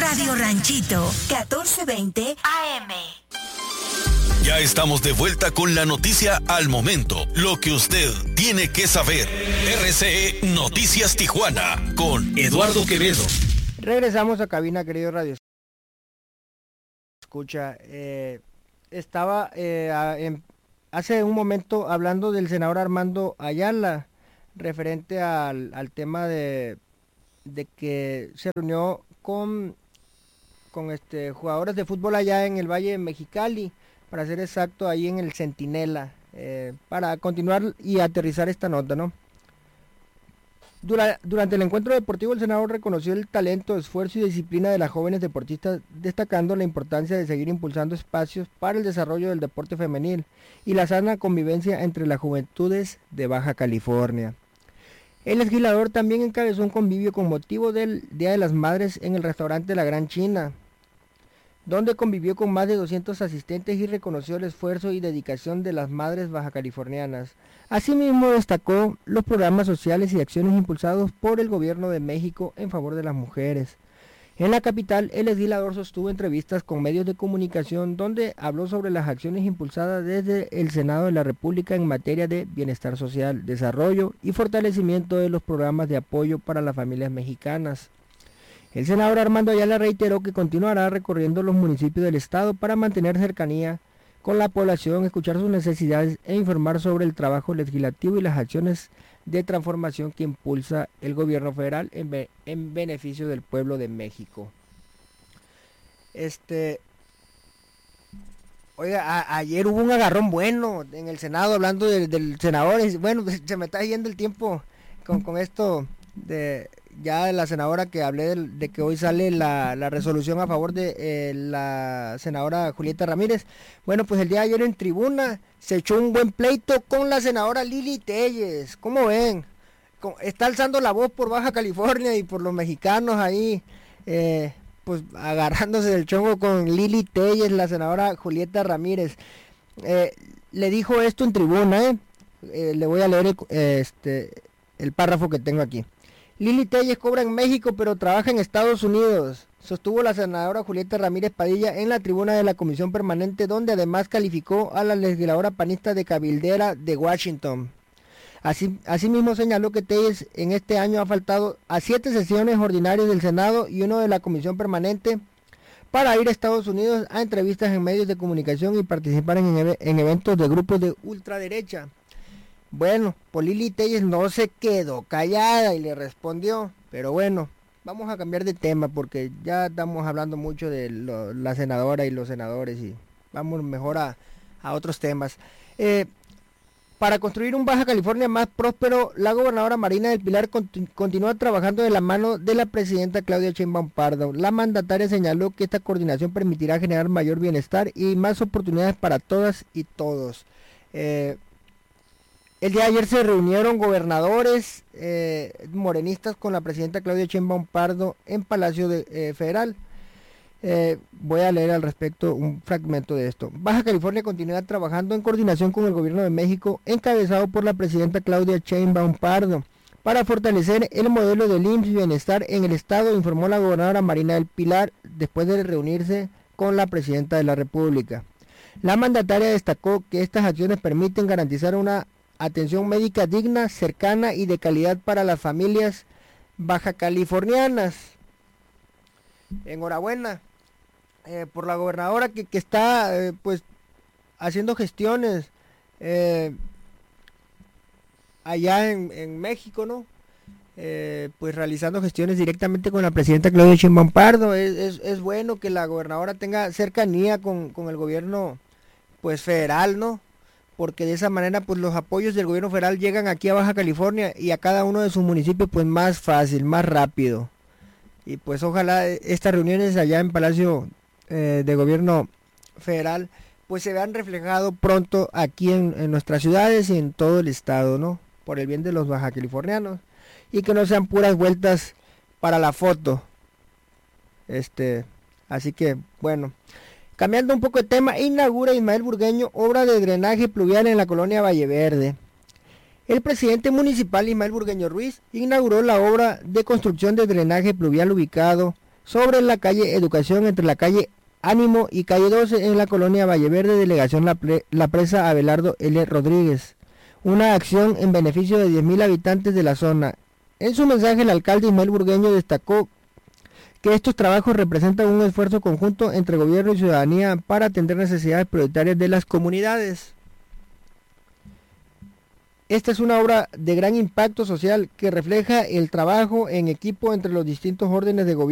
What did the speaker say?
Radio Ranchito, 1420 AM. Ya estamos de vuelta con la noticia al momento. Lo que usted tiene que saber. RCE Noticias Tijuana con Eduardo Quevedo. Regresamos a cabina, querido Radio. Escucha, estaba hace un momento hablando del senador Armando Ayala, referente al tema de que se reunió con jugadores de fútbol allá en el Valle de Mexicali, para ser exacto, ahí en el Centinela, para continuar y aterrizar esta nota, ¿no? Durante el encuentro deportivo, el senador reconoció el talento, esfuerzo y disciplina de las jóvenes deportistas, destacando la importancia de seguir impulsando espacios para el desarrollo del deporte femenil y la sana convivencia entre las juventudes de Baja California. El legislador también encabezó un convivio con motivo del Día de las Madres en el restaurante La Gran China, donde convivió con más de 200 asistentes y reconoció el esfuerzo y dedicación de las madres bajacalifornianas. Asimismo, destacó los programas sociales y acciones impulsados por el gobierno de México en favor de las mujeres. En la capital, el legislador sostuvo entrevistas con medios de comunicación donde habló sobre las acciones impulsadas desde el Senado de la República en materia de bienestar social, desarrollo y fortalecimiento de los programas de apoyo para las familias mexicanas. El senador Armando Ayala reiteró que continuará recorriendo los municipios del estado para mantener cercanía con la población, escuchar sus necesidades e informar sobre el trabajo legislativo y las acciones de transformación que impulsa el gobierno federal en beneficio del pueblo de México. Ayer hubo un agarrón bueno en el Senado hablando del senador. Bueno, se me está yendo el tiempo con esto de la senadora que hablé de que hoy sale la resolución a favor de la senadora Julieta Ramírez. Bueno, pues el día de ayer en tribuna se echó un buen pleito con la senadora Lili Telles. ¿Cómo ven? Está alzando la voz por Baja California y por los mexicanos ahí, pues agarrándose del chongo con Lili Telles, la senadora Julieta Ramírez. Le dijo esto en tribuna, le voy a leer el párrafo que tengo aquí. Lili Telles cobra en México pero trabaja en Estados Unidos, sostuvo la senadora Julieta Ramírez Padilla en la tribuna de la Comisión Permanente, donde además calificó a la legisladora panista de cabildera de Washington. Asimismo señaló que Telles en este año ha faltado a 7 sesiones ordinarias del Senado y 1 de la Comisión Permanente para ir a Estados Unidos a entrevistas en medios de comunicación y participar en eventos de grupos de ultraderecha. Bueno, pues Lili Telles no se quedó callada y le respondió, pero bueno, vamos a cambiar de tema porque ya estamos hablando mucho de la senadora y los senadores y vamos mejor a otros temas. Para construir un Baja California más próspero, la gobernadora Marina del Pilar continúa trabajando de la mano de la presidenta Claudia Sheinbaum Pardo. La mandataria señaló que esta coordinación permitirá generar mayor bienestar y más oportunidades para todas y todos. El día de ayer se reunieron gobernadores morenistas con la presidenta Claudia Sheinbaum Pardo en Palacio Federal. Voy a leer al respecto un fragmento de esto. Baja California continúa trabajando en coordinación con el gobierno de México, encabezado por la presidenta Claudia Sheinbaum Pardo, para fortalecer el modelo del IMSS y bienestar en el estado, informó la gobernadora Marina del Pilar después de reunirse con la presidenta de la República. La mandataria destacó que estas acciones permiten garantizar una atención médica digna, cercana y de calidad para las familias bajacalifornianas. Enhorabuena por la gobernadora que está pues haciendo gestiones allá en México, ¿no? Pues realizando gestiones directamente con la presidenta Claudia Sheinbaum Pardo. Es bueno que la gobernadora tenga cercanía con el gobierno pues federal, ¿no? Porque de esa manera pues los apoyos del gobierno federal llegan aquí a Baja California y a cada uno de sus municipios pues más fácil, más rápido. Y pues ojalá estas reuniones allá en Palacio de Gobierno Federal pues se vean reflejados pronto aquí en nuestras ciudades y en todo el estado, ¿no? Por el bien de los bajacalifornianos y que no sean puras vueltas para la foto. Así que bueno. Cambiando un poco de tema, inaugura Ismael Burgueño obra de drenaje pluvial en la colonia Valleverde. El presidente municipal Ismael Burgueño Ruiz inauguró la obra de construcción de drenaje pluvial ubicado sobre la calle Educación entre la calle Ánimo y calle 12 en la colonia Valleverde, delegación La Presa, Abelardo L. Rodríguez. Una acción en beneficio de 10.000 habitantes de la zona. En su mensaje, el alcalde Ismael Burgueño destacó que estos trabajos representan un esfuerzo conjunto entre gobierno y ciudadanía para atender necesidades prioritarias de las comunidades. Esta es una obra de gran impacto social que refleja el trabajo en equipo entre los distintos órdenes de gobierno